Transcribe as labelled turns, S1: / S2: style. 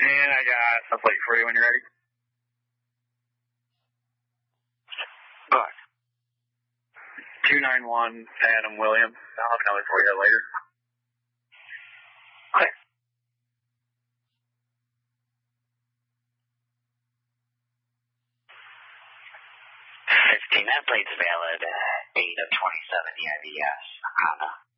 S1: And I got a plate for you when you're ready.
S2: Good.
S1: 291 Adam Williams. I'll have another for you later.
S2: Okay. 15, that plate's valid. 8 of 27 EIVS. Honda.